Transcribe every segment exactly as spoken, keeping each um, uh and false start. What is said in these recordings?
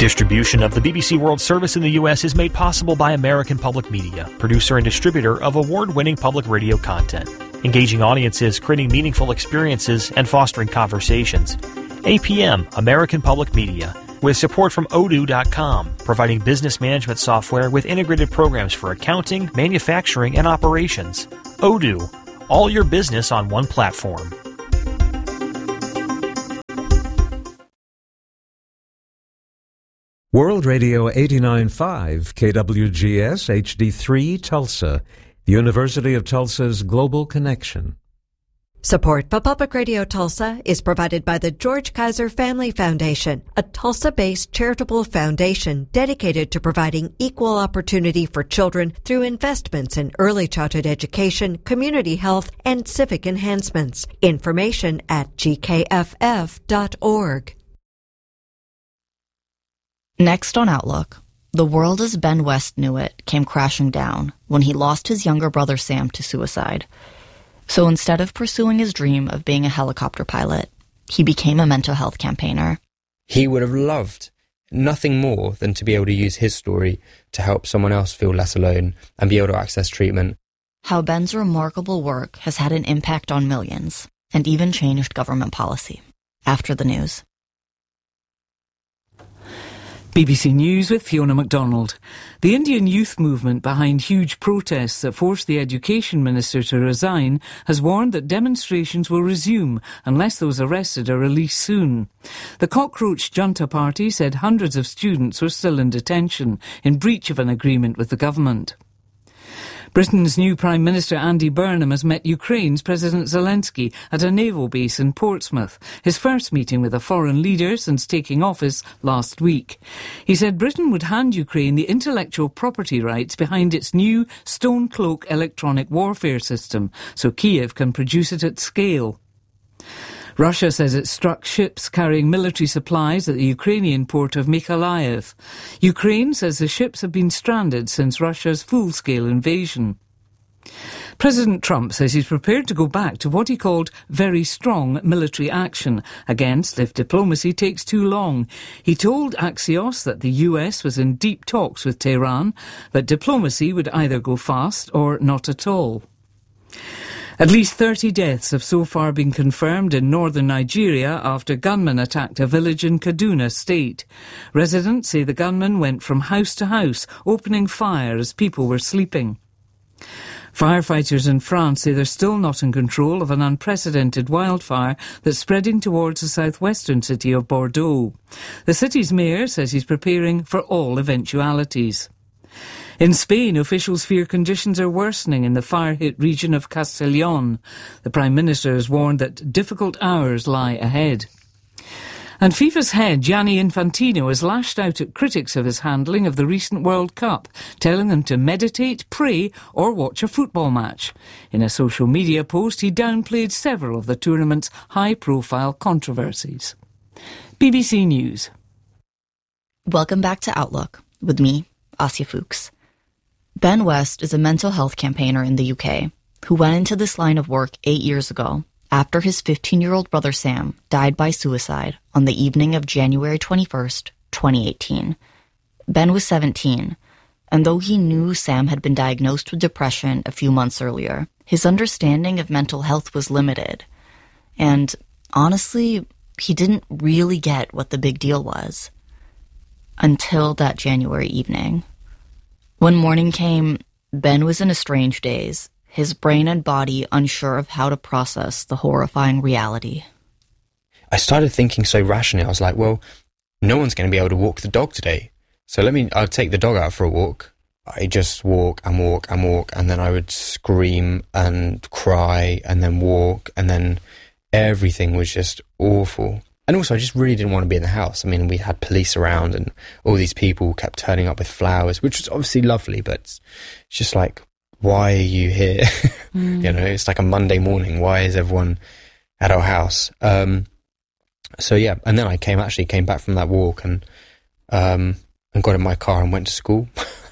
Distribution of the B B C World Service in the U S is made possible by American Public Media, producer and distributor of award-winning public radio content, engaging audiences, creating meaningful experiences, and fostering conversations. A P M, American Public Media, with support from odoo dot com, providing business management software with integrated programs for accounting, manufacturing, and operations. Odoo, all your business on one platform. World Radio eighty-nine point five, K W G S H D three, Tulsa, the University of Tulsa's Global Connection. Support for Public Radio Tulsa is provided by the George Kaiser Family Foundation, a Tulsa-based charitable foundation dedicated to providing equal opportunity for children through investments in early childhood education, community health, and civic enhancements. Information at g k f f dot org. Next on Outlook, the world as Ben West knew it came crashing down when he lost his younger brother Sam to suicide. So instead of pursuing his dream of being a helicopter pilot, he became a mental health campaigner. He would have loved nothing more than to be able to use his story to help someone else feel less alone and be able to access treatment. How Ben's remarkable work has had an impact on millions and even changed government policy. After the news. B B C News with Fiona MacDonald. The Indian youth movement behind huge protests that forced the education minister to resign has warned that demonstrations will resume unless those arrested are released soon. The Cockroach Junta Party said hundreds of students were still in detention in breach of an agreement with the government. Britain's new Prime Minister Andy Burnham has met Ukraine's President Zelensky at a naval base in Portsmouth, his first meeting with a foreign leader since taking office last week. He said Britain would hand Ukraine the intellectual property rights behind its new Stone Cloak electronic warfare system, so Kiev can produce it at scale. Russia says it struck ships carrying military supplies at the Ukrainian port of Mykolaiv. Ukraine says the ships have been stranded since Russia's full-scale invasion. President Trump says he's prepared to go back to what he called very strong military action against if diplomacy takes too long. He told Axios that the U S was in deep talks with Tehran, but diplomacy would either go fast or not at all. At least thirty deaths have so far been confirmed in northern Nigeria after gunmen attacked a village in Kaduna State. Residents say the gunmen went from house to house, opening fire as people were sleeping. Firefighters in France say they're still not in control of an unprecedented wildfire that's spreading towards the southwestern city of Bordeaux. The city's mayor says he's preparing for all eventualities. In Spain, officials fear conditions are worsening in the fire-hit region of Castellón. The Prime Minister has warned that difficult hours lie ahead. And FIFA's head, Gianni Infantino, has lashed out at critics of his handling of the recent World Cup, telling them to meditate, pray, or watch a football match. In a social media post, he downplayed several of the tournament's high-profile controversies. B B C News. Welcome back to Outlook, with me, Asya Fuchs. Ben West is a mental health campaigner in the U K who went into this line of work eight years ago after his fifteen-year-old brother Sam died by suicide on the evening of January twenty-first, twenty eighteen. Ben was seventeen, and though he knew Sam had been diagnosed with depression a few months earlier, his understanding of mental health was limited. And honestly, he didn't really get what the big deal was. Until that January evening. When morning came, Ben was in a strange daze, his brain and body unsure of how to process the horrifying reality. I started thinking so rationally. I was like, well, no one's going to be able to walk the dog today. So let me, I'll take the dog out for a walk. I just walk and walk and walk, and then I would scream and cry and then walk, and then everything was just awful. And also, I just really didn't want to be in the house. I mean, we had police around and all these people kept turning up with flowers, which was obviously lovely, but it's just like, why are you here? Mm. You know, it's like a Monday morning. Why is everyone at our house? Um, so, yeah. And then I came, actually came back from that walk and, um, and got in my car and went to school.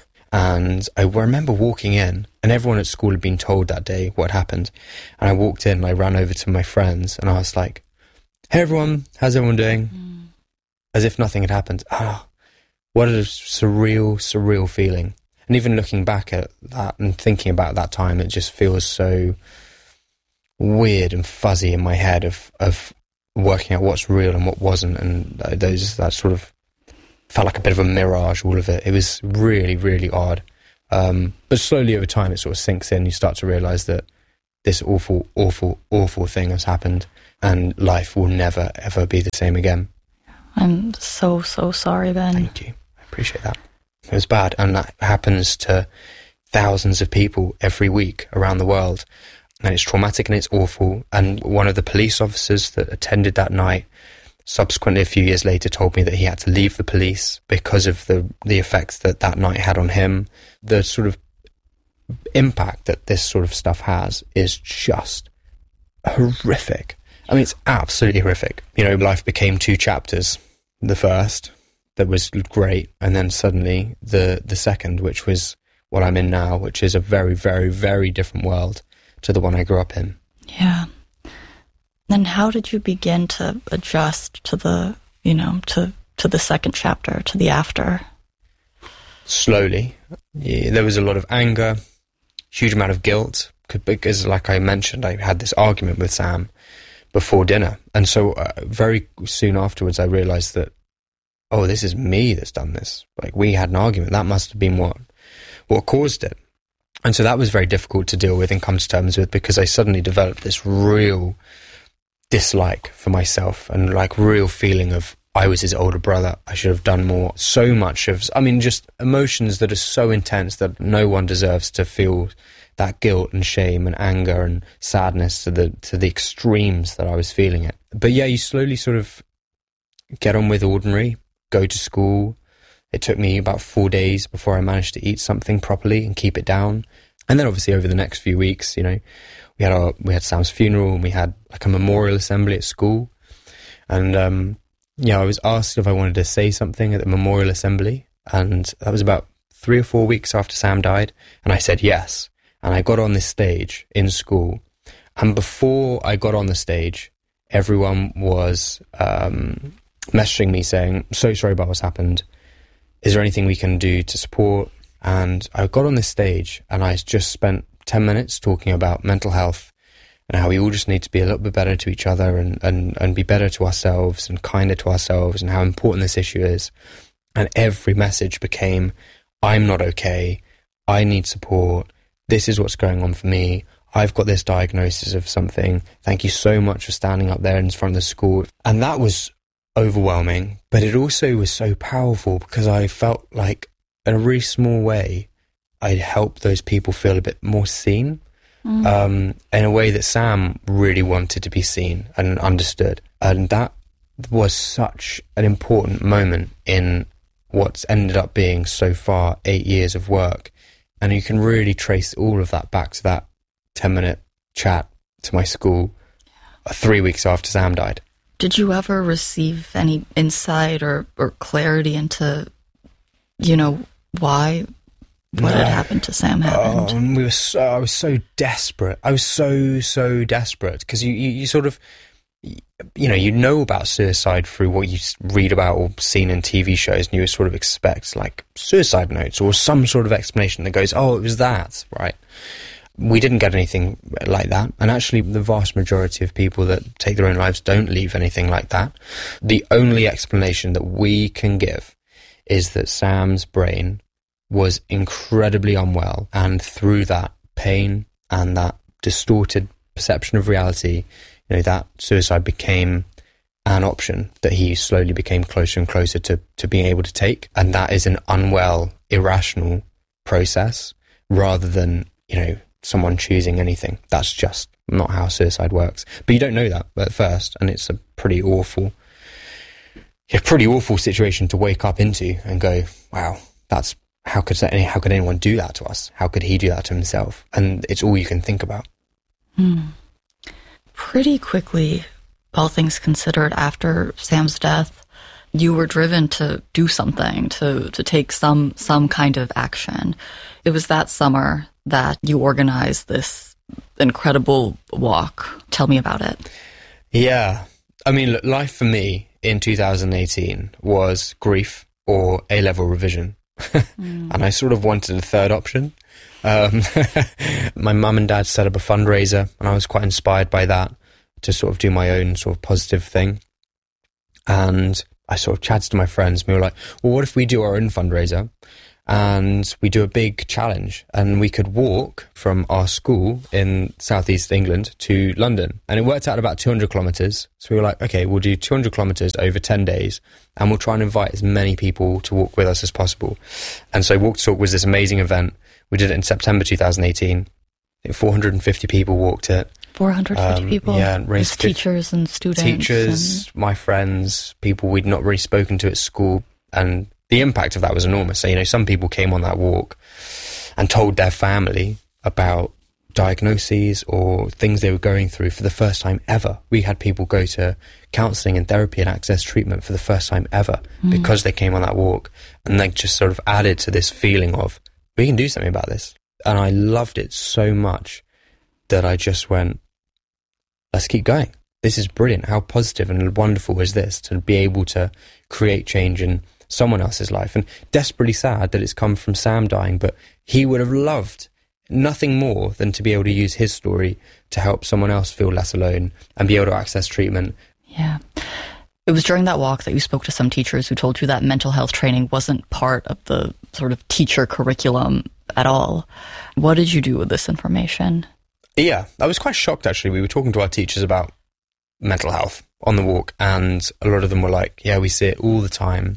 And I remember walking in, and everyone at school had been told that day what happened. And I walked in and I ran over to my friends and I was like, hey everyone, how's everyone doing? Mm. As if nothing had happened. Oh, What a surreal, surreal feeling. And even looking back at that and thinking about that time, it just feels so weird and fuzzy in my head of, of working out what's real and what wasn't. And those that sort of felt like a bit of a mirage, all of it. It was really, really odd. Um, but slowly over time, it sort of sinks in. You start to realise that this awful, awful, awful thing has happened and life will never, ever be the same again. I'm so, so sorry, Ben. Thank you. I appreciate that. It was bad, and that happens to thousands of people every week around the world. And it's traumatic and it's awful. And one of the police officers that attended that night subsequently a few years later told me that he had to leave the police because of the the effects that that night had on him. The sort of impact that this sort of stuff has is just horrific. I mean, it's absolutely horrific. You know, life became two chapters. The first, that was great, and then suddenly the the second, which was what I'm in now, which is a very, very, very different world to the one I grew up in. Yeah. Then how did you begin to adjust to the, you know, to, to the second chapter, to the after? Slowly. Yeah, there was a lot of anger, huge amount of guilt, because like I mentioned, I had this argument with Sam before dinner. And so uh, very soon afterwards, I realised that, oh, this is me that's done this. Like, we had an argument. That must have been what what caused it. And so that was very difficult to deal with and come to terms with, because I suddenly developed this real dislike for myself and like real feeling of I was his older brother. I should have done more. So much of, I mean, just emotions that are so intense that no one deserves to feel that guilt and shame and anger and sadness to the to the extremes that I was feeling it. But yeah, you slowly sort of get on with ordinary, go to school. It took me about four days before I managed to eat something properly and keep it down. And then obviously over the next few weeks, you know, we had our we had Sam's funeral and we had like a memorial assembly at school. And um, yeah, I was asked if I wanted to say something at the memorial assembly, and that was about three or four weeks after Sam died. And I said yes. And I got on this stage in school. And before I got on the stage, everyone was um, messaging me saying, so sorry about what's happened. Is there anything we can do to support? And I got on this stage and I just spent ten minutes talking about mental health and how we all just need to be a little bit better to each other and, and, and be better to ourselves and kinder to ourselves, and how important this issue is. And every message became, I'm not okay. I need support. This is what's going on for me. I've got this diagnosis of something. Thank you so much for standing up there in front of the school. And that was overwhelming, but it also was so powerful because I felt like in a really small way I'd help those people feel a bit more seen, mm. um, in a way that Sam really wanted to be seen and understood. And that was such an important moment in what's ended up being so far eight years of work. And you can really trace all of that back to that ten minute chat to my school three weeks after Sam died. Did you ever receive any insight or, or clarity into, you know, why, what no. had happened to Sam happened? Oh, and we were so, I was so desperate. I was so, so desperate because you, you, you sort of, you know, you know about suicide through what you read about or seen in T V shows, and you sort of expect like suicide notes or some sort of explanation that goes, oh, it was that, right? We didn't get anything like that. And actually, the vast majority of people that take their own lives don't leave anything like that. The only explanation that we can give is that Sam's brain was incredibly unwell. And through that pain and that distorted perception of reality, you know, that suicide became an option that he slowly became closer and closer to, to being able to take. And that is an unwell, irrational process rather than, you know, someone choosing anything. That's just not how suicide works. But you don't know that at first, and it's a pretty awful, a pretty awful situation to wake up into and go, wow, that's, how could any, how could anyone do that to us? How could he do that to himself? And it's all you can think about. Hmm. Pretty quickly, all things considered, after Sam's death, you were driven to do something, to, to take some some kind of action. It was that summer that you organized this incredible walk. Tell me about it. Yeah. I mean, look, life for me in two thousand eighteen was grief or A-level revision. mm. And I sort of wanted a third option. Um, my mum and dad set up a fundraiser, and I was quite inspired by that to sort of do my own sort of positive thing. And I sort of chatted to my friends, and we were like, well, what if we do our own fundraiser and we do a big challenge, and we could walk from our school in southeast England to London? And it worked out about two hundred kilometres. So we were like, okay, we'll do two hundred kilometres over ten days, and we'll try and invite as many people to walk with us as possible. And so Walk to Talk was this amazing event. We did it in September two thousand eighteen. I think four hundred fifty people walked it. four hundred fifty um, people? Yeah. And raised teachers and students. Teachers, and... my friends, people we'd not really spoken to at school. And the impact of that was enormous. So, you know, some people came on that walk and told their family about diagnoses or things they were going through for the first time ever. We had people go to counselling and therapy and access treatment for the first time ever mm. because they came on that walk. And they just sort of added to this feeling of, we can do something about this. And I loved it so much that I just went, let's keep going. This is brilliant. How positive and wonderful is this to be able to create change in someone else's life? And desperately sad that it's come from Sam dying, but he would have loved nothing more than to be able to use his story to help someone else feel less alone and be able to access treatment. Yeah. It was during that walk that you spoke to some teachers who told you that mental health training wasn't part of the sort of teacher curriculum at all. What did you do with this information? Yeah, I was quite shocked, actually. We were talking to our teachers about mental health on the walk, and a lot of them were like, yeah, we see it all the time.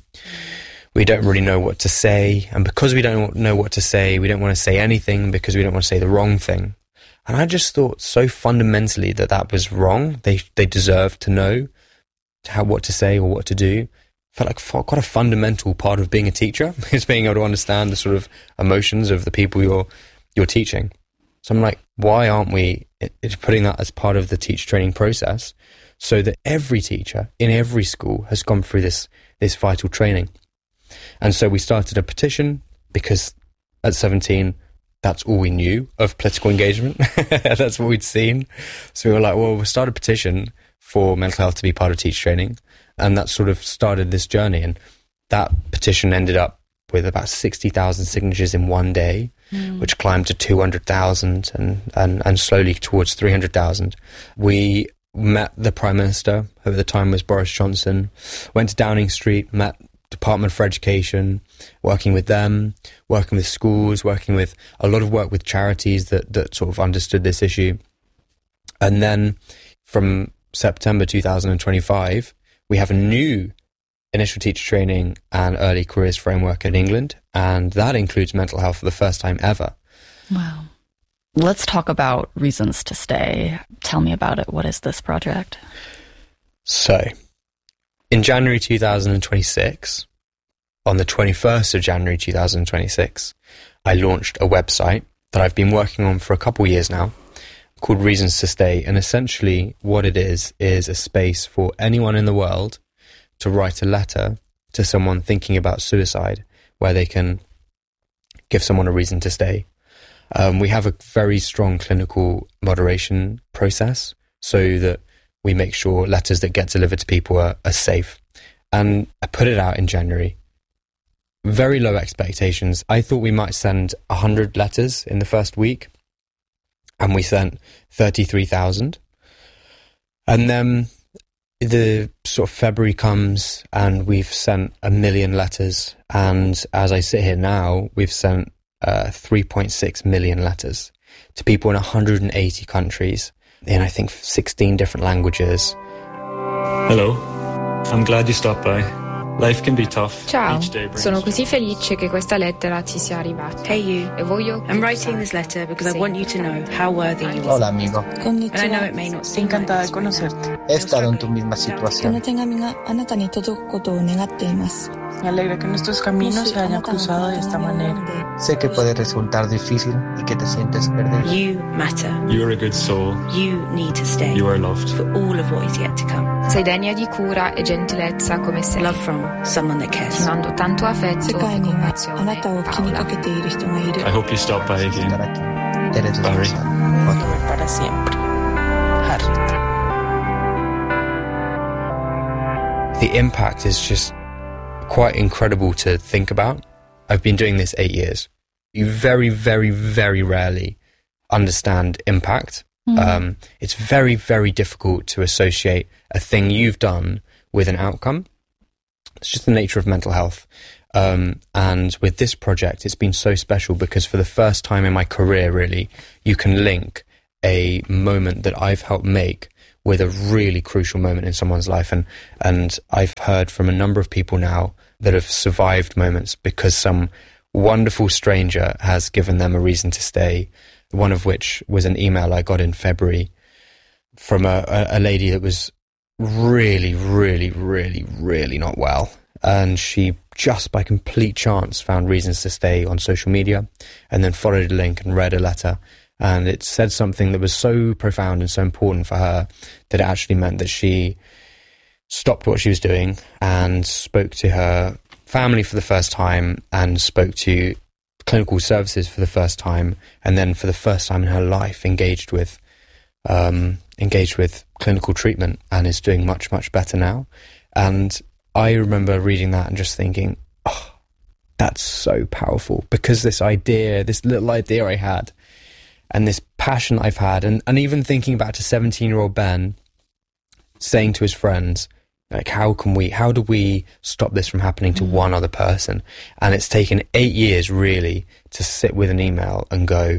We don't really know what to say, and because we don't know what to say, we don't want to say anything because we don't want to say the wrong thing. And I just thought so fundamentally that that was wrong. They they deserved to know how what to say or what to do. Felt like quite a fundamental part of being a teacher is being able to understand the sort of emotions of the people you're you're teaching. So I'm like, why aren't we putting that as part of the teacher training process so that every teacher in every school has gone through this this vital training? And so we started a petition because at seventeen, that's all we knew of political engagement. That's what we'd seen. So we were like, well, we'll start a petition for mental health to be part of teacher training. And that sort of started this journey. And that petition ended up with about sixty thousand signatures in one day, mm. which climbed to two hundred thousand and, and, and slowly towards three hundred thousand. We met the Prime Minister, who at the time was Boris Johnson, went to Downing Street, met Department for Education, working with them, working with schools, working with a lot of work with charities that, that sort of understood this issue. And then from September two thousand twenty-five, we have a new initial teacher training and early careers framework in England, and that includes mental health for the first time ever. Wow. Let's talk about Reasons to Stay. Tell me about it. What is this project? So, in January two thousand twenty-six, on the twenty-first of January two thousand twenty-six, I launched a website that I've been working on for a couple of years now called Reasons to Stay. And essentially what it is, is a space for anyone in the world to write a letter to someone thinking about suicide, where they can give someone a reason to stay. Um, we have a very strong clinical moderation process so that we make sure letters that get delivered to people are, are safe. And I put it out in January. Very low expectations. I thought we might send one hundred letters in the first week, and we sent thirty-three thousand. And then the sort of February comes and we've sent a million letters. And as I sit here now, we've sent uh, three point six million letters to people in one hundred eighty countries in, I think, sixteen different languages. Hello, I'm glad you stopped by. Life can be tough. Ciao, sono così felice che questa lettera ci sia arrivata. Hey you, e voglio I'm writing this letter because I want you to know how worthy you are. Hola amigo. And I know it may not seem Encantada de conocerte. He estado en tu misma situación. Me alegra que nuestros caminos se hayan cruzado de esta manera. Sé que puede resultar difícil y que te sientes perdido. You matter. You're a good soul. You need to stay. You are loved. For all of what is yet to come. Sei degna di cura e gentilezza come sei. Love from someone that cares. Ti mando tanto affetto e compassione. I hope you stop by again. Barry. Para siempre. Harry. The impact is just quite incredible to think about. I've been doing this eight years. You very, very, very rarely understand impact. Mm. Um, it's very, very difficult to associate a thing you've done with an outcome. It's just the nature of mental health. Um, and with this project, it's been so special because for the first time in my career, really, you can link a moment that I've helped make with a really crucial moment in someone's life. And, and I've heard from a number of people now that have survived moments because some wonderful stranger has given them a reason to stay. One of which was an email I got in February from a, a, a lady that was really, really, really, really not well. And she just by complete chance found reasons to stay on social media and then followed a link and read a letter. And it said something that was so profound and so important for her that it actually meant that she stopped what she was doing and spoke to her family for the first time and spoke to clinical services for the first time, and then for the first time in her life engaged with um, engaged with clinical treatment and is doing much, much better now. And I remember reading that and just thinking, oh, that's so powerful, because this idea, this little idea I had and this passion I've had, and, and even thinking back to seventeen-year-old Ben saying to his friends, like, how can we, how do we stop this from happening to mm. one other person? And it's taken eight years, really, to sit with an email and go,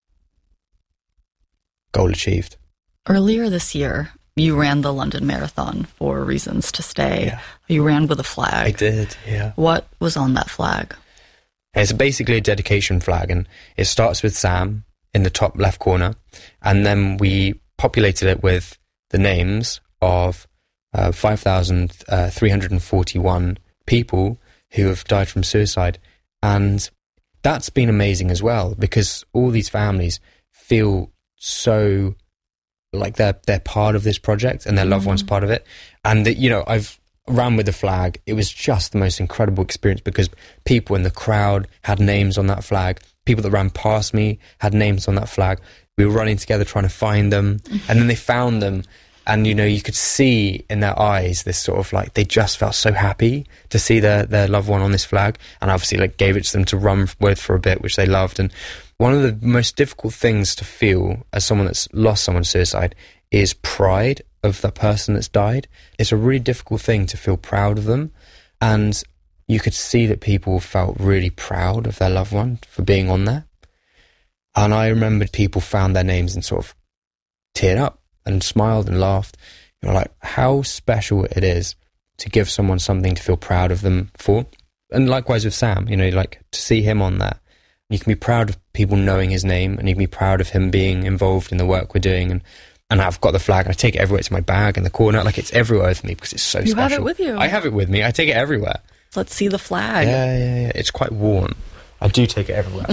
goal achieved. Earlier this year, you ran the London Marathon for Reasons to Stay. Yeah. You ran with a flag. I did, yeah. What was on that flag? It's basically a dedication flag, and it starts with Sam in the top left corner, and then we populated it with the names of Uh, five thousand three hundred forty-one people who have died from suicide. And that's been amazing as well, because all these families feel so like they're they're part of this project and their loved mm-hmm. ones part of it. And, that, you know, I've ran with the flag. It was just the most incredible experience because people in the crowd had names on that flag. People that ran past me had names on that flag. We were running together trying to find them. Mm-hmm. And then they found them. And, you know, you could see in their eyes this sort of like, they just felt so happy to see their, their loved one on this flag. And obviously, like, gave it to them to run with for a bit, which they loved. And one of the most difficult things to feel as someone that's lost someone to suicide is pride of the person that's died. It's a really difficult thing to feel proud of them. And you could see that people felt really proud of their loved one for being on there. And I remembered people found their names and sort of teared up and smiled and laughed. You know, like, how special it is to give someone something to feel proud of them for. And likewise with Sam, you know, like, to see him on there. You can be proud of people knowing his name, and you can be proud of him being involved in the work we're doing. And, and I've got the flag, and I take it everywhere. It's in my bag in the corner. Like, it's everywhere with me because it's so you special. You have it with you. I have it with me. I take it everywhere. Let's see the flag. Yeah, yeah, yeah. It's quite worn. I do take it everywhere.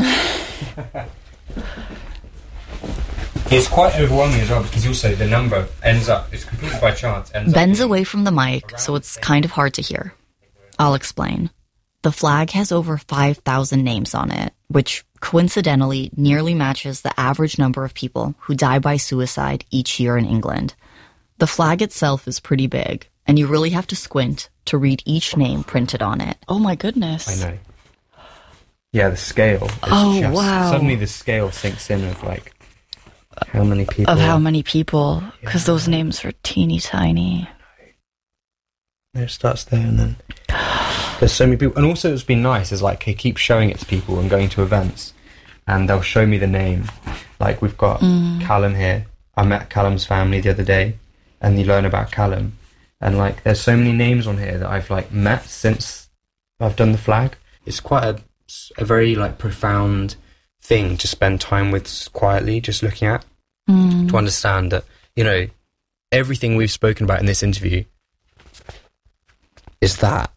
It's quite overwhelming as well, because also the number ends up, it's completely by chance. Ends Ben's up away from the mic, so it's kind of hard to hear. I'll explain. The flag has over five thousand names on it, which coincidentally nearly matches the average number of people who die by suicide each year in England. The flag itself is pretty big, and you really have to squint to read each name printed on it. Oh my goodness. I know. Yeah, the scale. Is oh, just, wow. Suddenly the scale sinks in of, like, how many people? Of how many people, because yeah. those names are teeny tiny. There it starts there, and then there's so many people. And also it's been nice, is like, I keep showing it to people and going to events, and they'll show me the name. Like, we've got mm. Callum here. I met Callum's family the other day, and you learn about Callum. And, like, there's so many names on here that I've, like, met since I've done the flag. It's quite a, a very, like, profound thing to spend time with quietly, just looking at, mm. to understand that, you know, everything we've spoken about in this interview is that.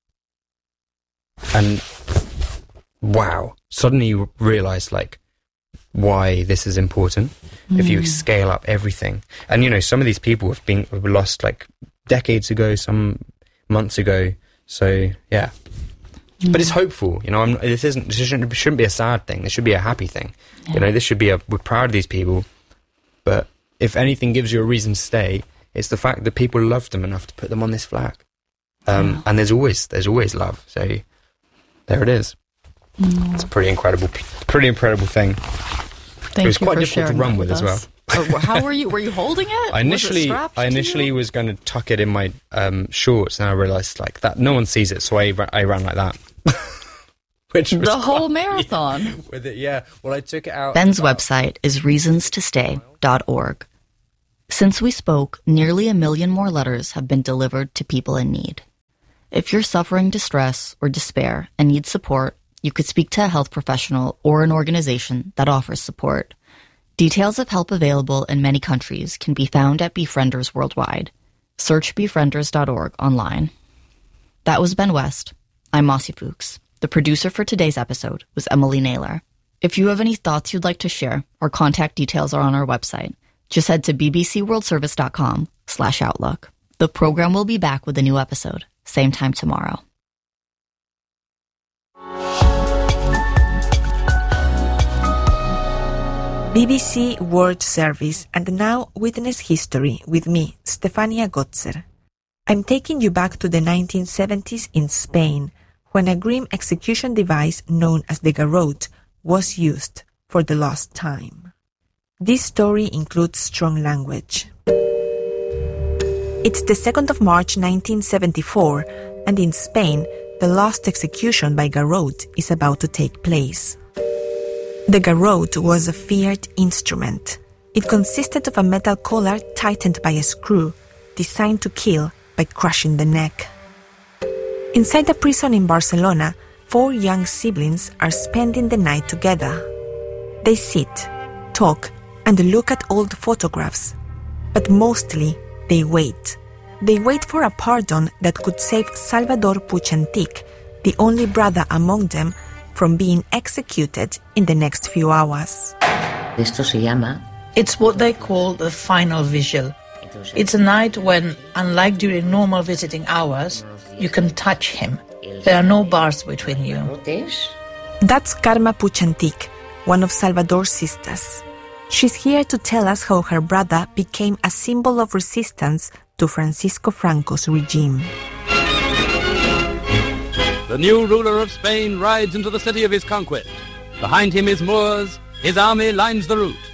And wow, suddenly you realise, like, why this is important mm. if you scale up everything. And, you know, some of these people have been have lost, like, decades ago, some months ago. So, yeah. But it's hopeful, you know. I'm, this isn't. This shouldn't, shouldn't be a sad thing. This should be a happy thing. Yeah. You know, this should be a. We're proud of these people, but if anything gives you a reason to stay, it's the fact that people loved them enough to put them on this flag. Um, yeah. And there's always there's always love. So there it is. Mm. It's a pretty incredible, pretty incredible thing. Thank it was you quite for difficult to sharing run that with with as well. us. Oh, how were you? Were you holding it? I initially, was it I initially was going to tuck it in my um, shorts, and I realised like that no one sees it, so I I ran like that. Which was the whole quite, marathon yeah, with it. Yeah. Well, I took it out. Ben's about, website is reasons to stay dot org. Since we spoke, nearly a million more letters have been delivered to people in need. If you're suffering distress or despair and need support, you could speak to a health professional or an organization that offers support. Details of help available in many countries can be found at Befrienders Worldwide. Search befrienders dot org online. That was Ben West. I'm Mossy Fuchs. The producer for today's episode was Emily Naylor. If you have any thoughts you'd like to share, our contact details are on our website. Just head to bbcworldservice.com slash outlook. The program will be back with a new episode, same time tomorrow. B B C World Service, and now Witness History with me, Stefania Gotzer. I'm taking you back to the nineteen seventies in Spain, when a grim execution device known as the garrote was used for the last time. This story includes strong language. It's the second of March nineteen seventy-four, and in Spain, the last execution by garrote is about to take place. The garrote was a feared instrument. It consisted of a metal collar tightened by a screw, designed to kill by crushing the neck. Inside a prison in Barcelona, four young siblings are spending the night together. They sit, talk, and look at old photographs. But mostly, they wait. They wait for a pardon that could save Salvador Puig-Antich, the only brother among them, from being executed in the next few hours. It's what they call the final vigil. It's a night when, unlike during normal visiting hours, you can touch him. There are no bars between you. That's Carme Puig-Antich, one of Salvador's sisters. She's here to tell us how her brother became a symbol of resistance to Francisco Franco's regime. The new ruler of Spain rides into the city of his conquest. Behind him is Moors. His army lines the route.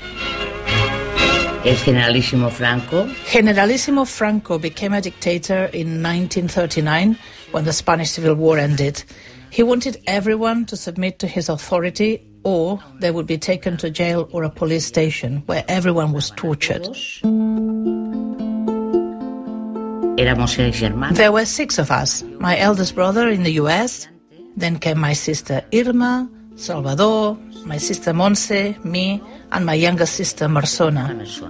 Es Generalissimo Franco. Generalissimo Franco became a dictator in nineteen thirty-nine when the Spanish Civil War ended. He wanted everyone to submit to his authority, or they would be taken to jail or a police station where everyone was tortured. There were six of us. My eldest brother in the U S, then came my sister Irma, Salvador, my sister Monse, me, and my younger sister Marsona.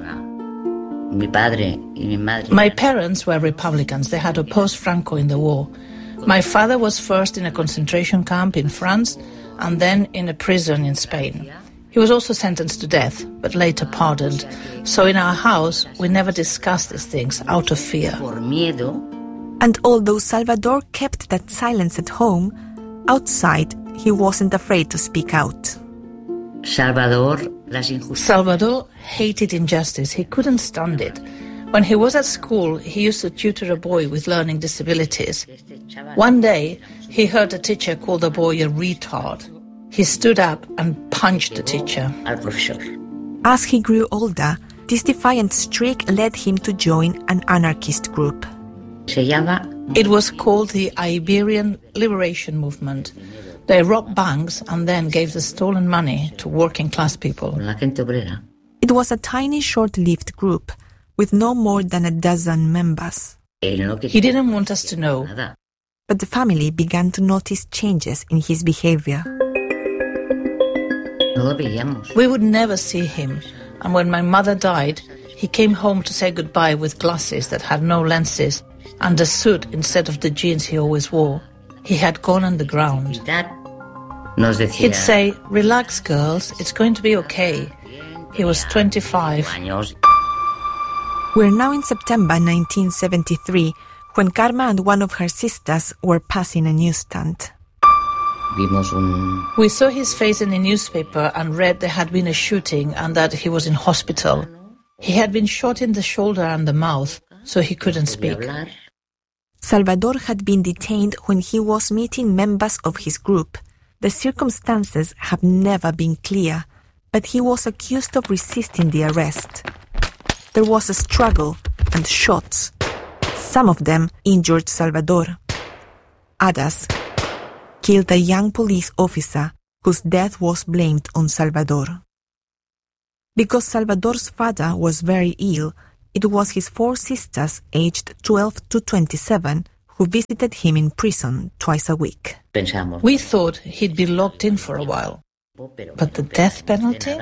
My parents were Republicans. They had opposed Franco in the war. My father was first in a concentration camp in France and then in a prison in Spain. He was also sentenced to death, but later pardoned. So in our house, we never discussed these things out of fear. And although Salvador kept that silence at home, outside he wasn't afraid to speak out. Salvador, Salvador hated injustice. He couldn't stand it. When he was at school, he used to tutor a boy with learning disabilities. One day, he heard a teacher call the boy a retard. He stood up and punched the teacher. As he grew older, this defiant streak led him to join an anarchist group. It was called the Iberian Liberation Movement. They robbed banks and then gave the stolen money to working-class people. It was a tiny, short-lived group with no more than a dozen members. He didn't want us to know. But the family began to notice changes in his behavior. We would never see him, and when my mother died, he came home to say goodbye with glasses that had no lenses and a suit instead of the jeans he always wore. He had gone underground. He'd say, "Relax, girls, it's going to be okay." He was twenty-five. We're now in September nineteen seventy-three, when Carme and one of her sisters were passing a newsstand. We saw his face in the newspaper and read there had been a shooting and that he was in hospital. He had been shot in the shoulder and the mouth, so he couldn't speak. Salvador had been detained when he was meeting members of his group. The circumstances have never been clear, but he was accused of resisting the arrest. There was a struggle and shots. Some of them injured Salvador. Others killed a young police officer whose death was blamed on Salvador. Because Salvador's father was very ill, it was his four sisters, aged twelve to twenty-seven, who visited him in prison twice a week. We thought he'd be locked in for a while. But the death penalty?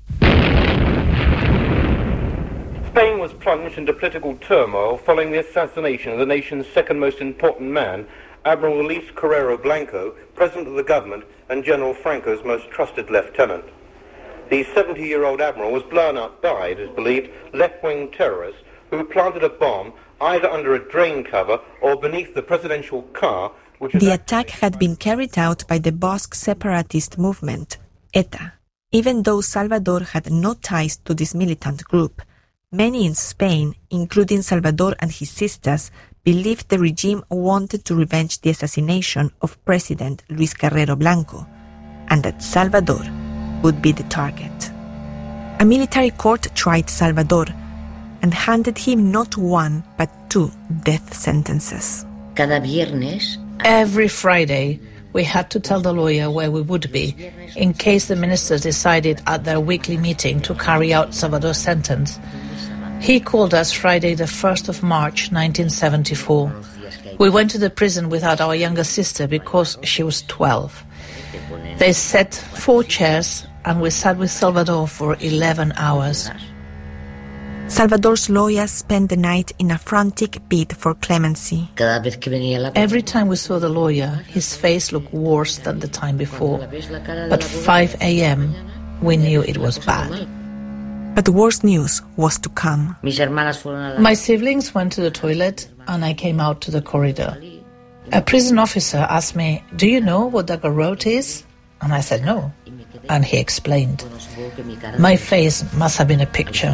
Spain was plunged into political turmoil following the assassination of the nation's second most important man, Admiral Luis Carrero Blanco, President of the government and General Franco's most trusted lieutenant. The seventy-year-old admiral was blown up by, it is believed, left-wing terrorists who planted a bomb either under a drain cover or beneath the presidential car. Which the attack had been carried out by the Basque separatist movement, ETA. Even though Salvador had no ties to this militant group, many in Spain, including Salvador and his sisters, believed the regime wanted to revenge the assassination of President Luis Carrero Blanco, and that Salvador would be the target. A military court tried Salvador and handed him not one but two death sentences. Every Friday, we had to tell the lawyer where we would be in case the ministers decided at their weekly meeting to carry out Salvador's sentence. He called us Friday the first of March nineteen seventy-four. We went to the prison without our younger sister because she was twelve. They set four chairs and we sat with Salvador for eleven hours. Salvador's lawyers spent the night in a frantic bid for clemency. Every time we saw the lawyer, his face looked worse than the time before. At five a.m., we knew it was bad. But worse news was to come. My siblings went to the toilet and I came out to the corridor. A prison officer asked me, "Do you know what the garrote is?" And I said no. And he explained. My face must have been a picture.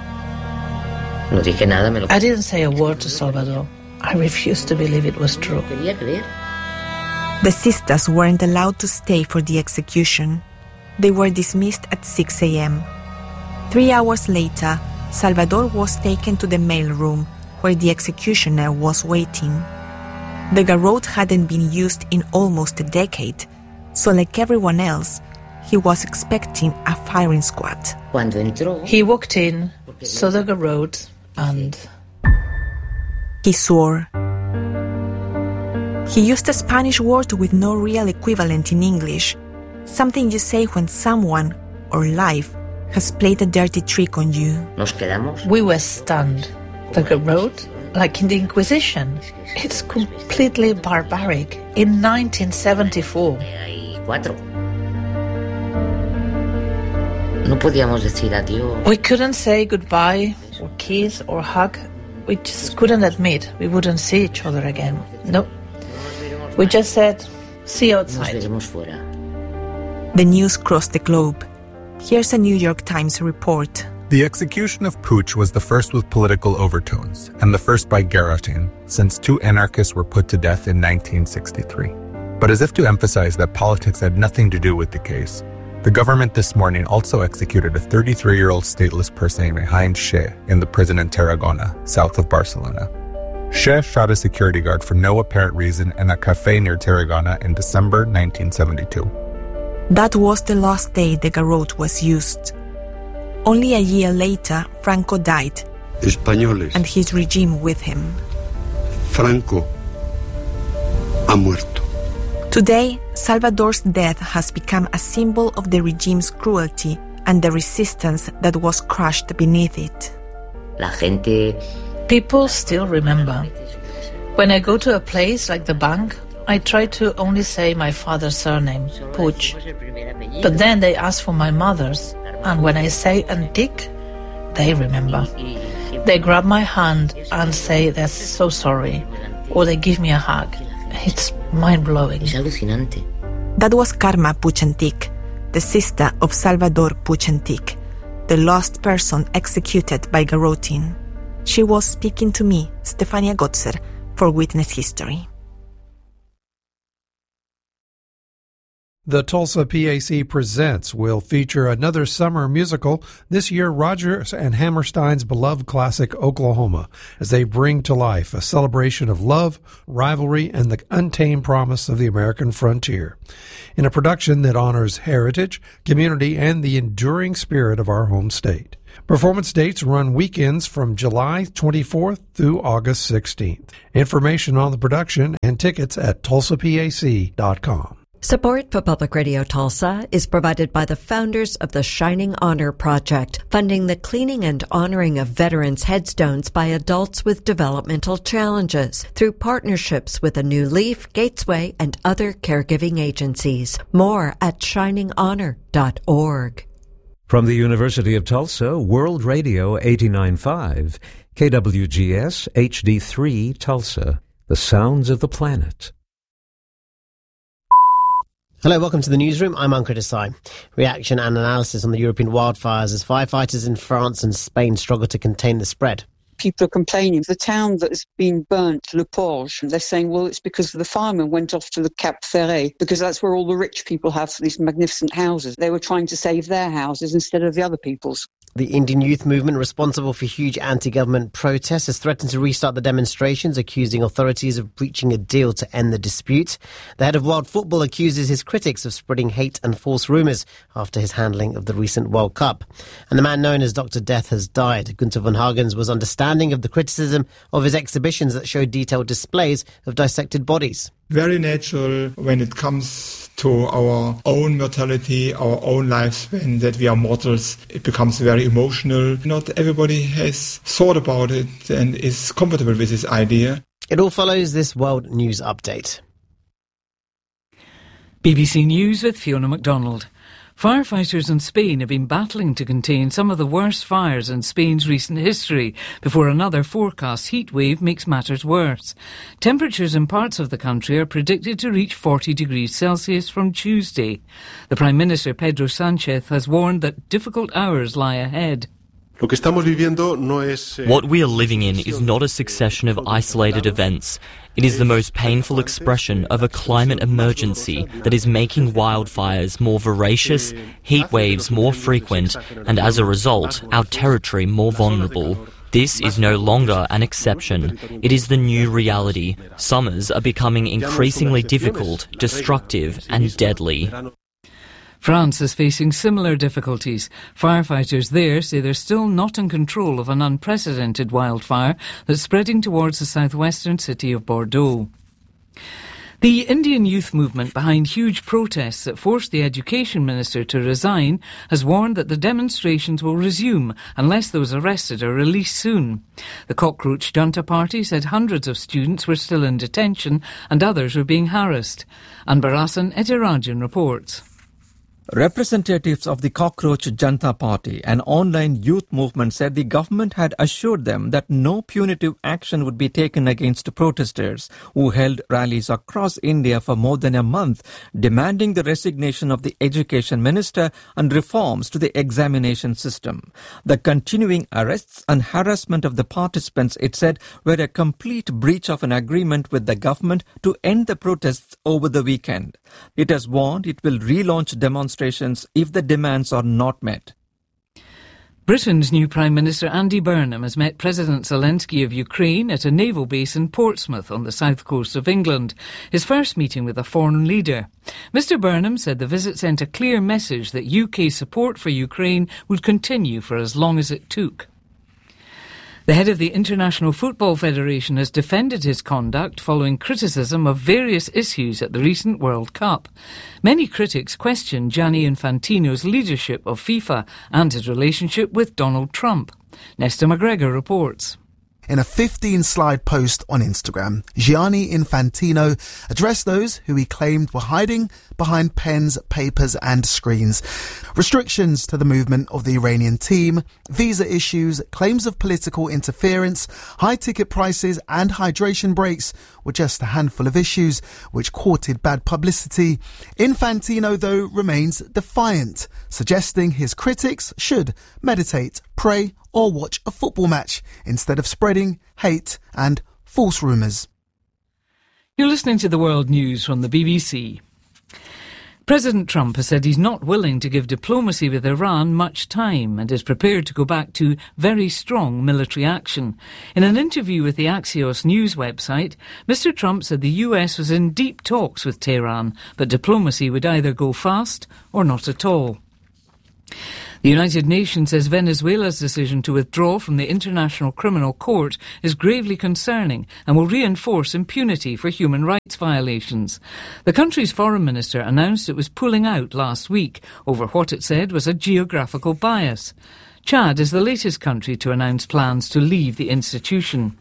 I didn't say a word to Salvador. I refused to believe it was true. The sisters weren't allowed to stay for the execution. They were dismissed at six a.m. Three hours later, Salvador was taken to the mailroom where the executioner was waiting. The garrote hadn't been used in almost a decade, so like everyone else, he was expecting a firing squad. He walked in, saw the garrote, and he swore. He used a Spanish word with no real equivalent in English, something you say when someone, or life, has played a dirty trick on you. We were stunned. The garrote? Like in the Inquisition? It's completely barbaric. In nineteen seventy-four. We couldn't say goodbye, or kiss, or hug. We just couldn't admit we wouldn't see each other again. No. We just said, see you outside. The news crossed the globe. Here's a New York Times report. The execution of Puig was the first with political overtones, and the first by guillotine, since two anarchists were put to death in nineteen sixty-three. But as if to emphasize that politics had nothing to do with the case, the government this morning also executed a thirty-three-year-old stateless person behind Che in the prison in Tarragona, south of Barcelona. Che shot a security guard for no apparent reason in a cafe near Tarragona in December nineteen seventy-two. That was the last day the garrote was used. Only a year later, Franco died, Españoles. And his regime with him. Franco ha muerto. Today, Salvador's death has become a symbol of the regime's cruelty and the resistance that was crushed beneath it. La gente... People still remember. When I go to a place like the bank, I try to only say my father's surname, Puig. But then they ask for my mother's, and when I say Antique, they remember. They grab my hand and say they're so sorry, or they give me a hug. It's mind-blowing. That was Carme Puig Antich, the sister of Salvador Puig Antich, the last person executed by garroting. She was speaking to me, Stefania Gotzer, for Witness History. The Tulsa P A C Presents will feature another summer musical, this year Rodgers and Hammerstein's beloved classic Oklahoma, as they bring to life a celebration of love, rivalry, and the untamed promise of the American frontier. In a production that honors heritage, community, and the enduring spirit of our home state. Performance dates run weekends from July twenty-fourth through August sixteenth. Information on the production and tickets at tulsa p a c dot com. Support for Public Radio Tulsa is provided by the founders of the Shining Honor Project, funding the cleaning and honoring of veterans' headstones by adults with developmental challenges through partnerships with A New Leaf, Gatesway, and other caregiving agencies. More at shining honor dot org. From the University of Tulsa, World Radio eighty-nine point five, K W G S H D three Tulsa, the sounds of the planet. Hello, welcome to the newsroom. I'm Ankur Desai. Reaction and analysis on the European wildfires as firefighters in France and Spain struggle to contain the spread. People are complaining. The town that has been burnt, Le Porge, they're saying, well, it's because the firemen went off to the Cap Ferret, because that's where all the rich people have these magnificent houses. They were trying to save their houses instead of the other people's. The Indian youth movement, responsible for huge anti-government protests, has threatened to restart the demonstrations, accusing authorities of breaching a deal to end the dispute. The head of World Football accuses his critics of spreading hate and false rumours after his handling of the recent World Cup. And the man known as Doctor Death has died. Gunther von Hagens was understanding of the criticism of his exhibitions that showed detailed displays of dissected bodies. Very natural when it comes to our own mortality, our own lifespan, that we are mortals. It becomes very emotional. Not everybody has thought about it and is comfortable with this idea. It all follows this World News Update. B B C News with Fiona MacDonald. Firefighters in Spain have been battling to contain some of the worst fires in Spain's recent history before another forecast heat wave makes matters worse. Temperatures in parts of the country are predicted to reach forty degrees Celsius from Tuesday. The Prime Minister Pedro Sánchez has warned that difficult hours lie ahead. What we are living in is not a succession of isolated events. It is the most painful expression of a climate emergency that is making wildfires more voracious, heat waves more frequent, and as a result, our territory more vulnerable. This is no longer an exception. It is the new reality. Summers are becoming increasingly difficult, destructive, and deadly. France is facing similar difficulties. Firefighters there say they're still not in control of an unprecedented wildfire that's spreading towards the southwestern city of Bordeaux. The Indian youth movement behind huge protests that forced the education minister to resign has warned that the demonstrations will resume unless those arrested are released soon. The Cockroach Junta Party said hundreds of students were still in detention and others were being harassed. Anbarasan Etirajan reports. Representatives of the Cockroach Junta Party, an online youth movement, said the government had assured them that no punitive action would be taken against protesters who held rallies across India for more than a month, demanding the resignation of the education minister and reforms to the examination system. The continuing arrests and harassment of the participants, it said, were a complete breach of an agreement with the government to end the protests over the weekend. It has warned it will relaunch demonstrations if the demands are not met. Britain's new Prime Minister Andy Burnham has met President Zelensky of Ukraine at a naval base in Portsmouth on the south coast of England, his first meeting with a foreign leader. Mister Burnham said the visit sent a clear message that U K support for Ukraine would continue for as long as it took. The head of the International Football Federation has defended his conduct following criticism of various issues at the recent World Cup. Many critics question Gianni Infantino's leadership of FIFA and his relationship with Donald Trump. Nesta McGregor reports. In a fifteen-slide post on Instagram, Gianni Infantino addressed those who he claimed were hiding behind pens, papers and screens. Restrictions to the movement of the Iranian team, visa issues, claims of political interference, high ticket prices and hydration breaks were just a handful of issues which courted bad publicity. Infantino, though, remains defiant, suggesting his critics should meditate, pray or watch a football match instead of spreading hate and false rumours. You're listening to the World News from the B B C. President Trump has said he's not willing to give diplomacy with Iran much time and is prepared to go back to very strong military action. In an interview with the Axios news website, Mister Trump said the U S was in deep talks with Tehran, but diplomacy would either go fast or not at all. The United Nations says Venezuela's decision to withdraw from the International Criminal Court is gravely concerning and will reinforce impunity for human rights violations. The country's foreign minister announced it was pulling out last week over what it said was a geographical bias. Chad is the latest country to announce plans to leave the institution.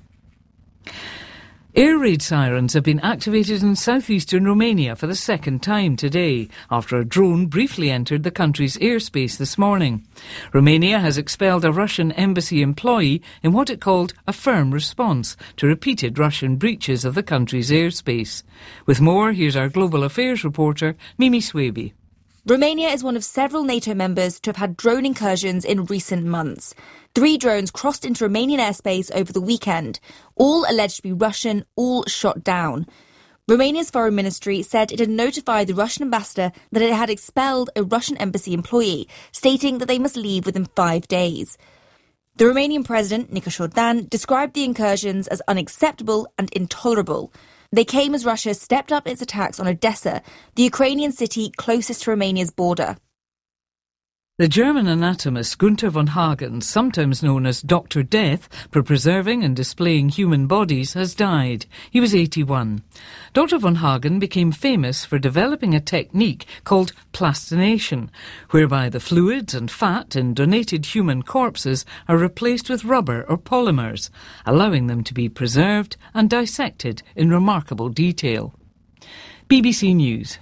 Air raid sirens have been activated in southeastern Romania for the second time today, after a drone briefly entered the country's airspace this morning. Romania has expelled a Russian embassy employee in what it called a firm response to repeated Russian breaches of the country's airspace. With more, here's our global affairs reporter, Mimi Swaby. Romania is one of several NATO members to have had drone incursions in recent months. Three drones crossed into Romanian airspace over the weekend, all alleged to be Russian, all shot down. Romania's foreign ministry said it had notified the Russian ambassador that it had expelled a Russian embassy employee, stating that they must leave within five days. The Romanian president, Nicos Șordan, described the incursions as unacceptable and intolerable. They came as Russia stepped up its attacks on Odessa, the Ukrainian city closest to Romania's border. The German anatomist Gunther von Hagen, sometimes known as Doctor Death for preserving and displaying human bodies, has died. He was eighty-one. Doctor von Hagen became famous for developing a technique called plastination, whereby the fluids and fat in donated human corpses are replaced with rubber or polymers, allowing them to be preserved and dissected in remarkable detail. B B C News.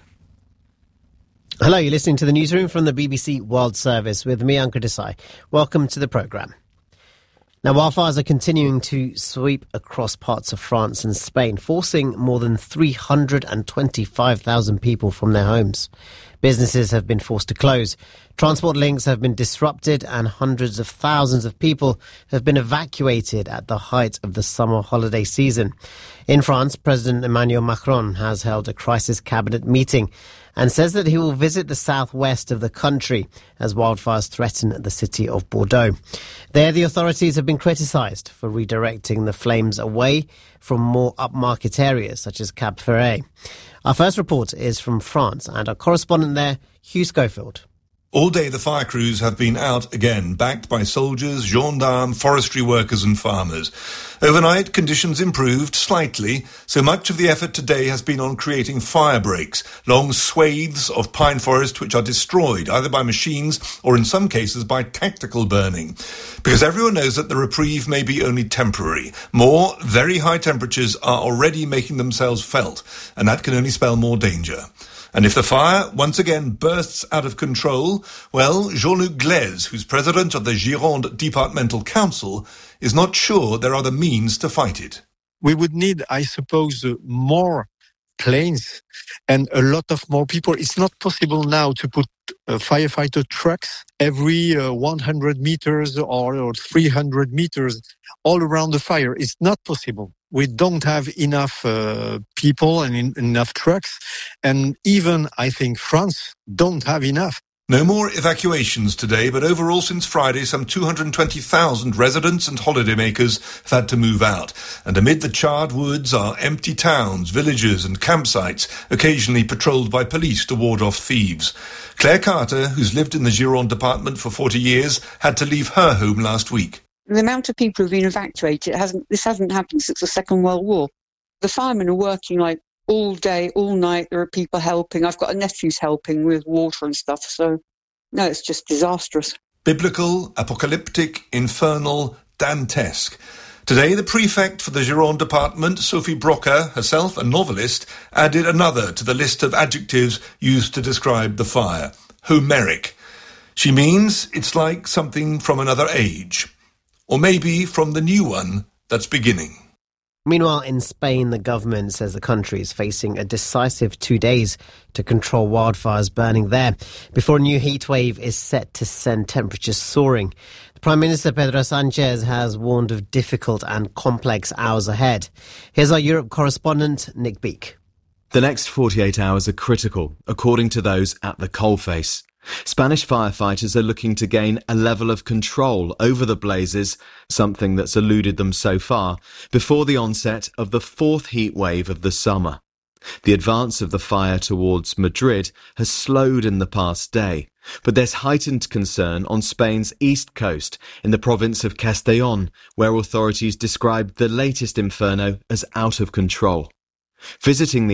Hello, you're listening to the newsroom from the B B C World Service with me, Ankur Desai. Welcome to the programme. Now, wildfires are continuing to sweep across parts of France and Spain, forcing more than three hundred twenty-five thousand people from their homes. Businesses have been forced to close. Transport links have been disrupted and hundreds of thousands of people have been evacuated at the height of the summer holiday season. In France, President Emmanuel Macron has held a crisis cabinet meeting and says that he will visit the southwest of the country as wildfires threaten the city of Bordeaux. There, the authorities have been criticised for redirecting the flames away from more upmarket areas such as Cap Ferret. Our first report is from France and our correspondent there, Hugh Schofield. All day the fire crews have been out again, backed by soldiers, gendarmes, forestry workers and farmers. Overnight, conditions improved slightly, so much of the effort today has been on creating fire breaks, long swathes of pine forest which are destroyed either by machines or in some cases by tactical burning. Because everyone knows that the reprieve may be only temporary. More very high temperatures are already making themselves felt, and that can only spell more danger. And if the fire once again bursts out of control, well, Jean-Luc Glez, who's president of the Gironde Departmental Council, is not sure there are the means to fight it. We would need, I suppose, more planes and a lot of more people. It's not possible now to put uh, firefighter trucks every uh, one hundred meters or, or three hundred meters all around the fire. It's not possible. We don't have enough uh, people and in, enough trucks. And even, I think, France don't have enough. No more evacuations today, but overall since Friday, some two hundred twenty thousand residents and holidaymakers have had to move out. And amid the charred woods are empty towns, villages and campsites, occasionally patrolled by police to ward off thieves. Claire Carter, who's lived in the Gironde department for forty years, had to leave her home last week. The amount of people who've been evacuated, hasn't this hasn't happened since the Second World War. The firemen are working like all day, all night. There are people helping. I've got a nephew who's helping with water and stuff. So, no, it's just disastrous. Biblical, apocalyptic, infernal, dantesque. Today, the prefect for the Gironde department, Sophie Broca, herself a novelist, added another to the list of adjectives used to describe the fire. Homeric. She means it's like something from another age. Or maybe from the new one that's beginning. Meanwhile, in Spain, the government says the country is facing a decisive two days to control wildfires burning there before a new heat wave is set to send temperatures soaring. The Prime Minister Pedro Sanchez has warned of difficult and complex hours ahead. Here's our Europe correspondent, Nick Beak. The next forty-eight hours are critical, according to those at the coalface. Spanish firefighters are looking to gain a level of control over the blazes, something that's eluded them so far, before the onset of the fourth heat wave of the summer. The advance of the fire towards Madrid has slowed in the past day, but there's heightened concern on Spain's east coast in the province of Castellón, where authorities described the latest inferno as out of control. Visiting the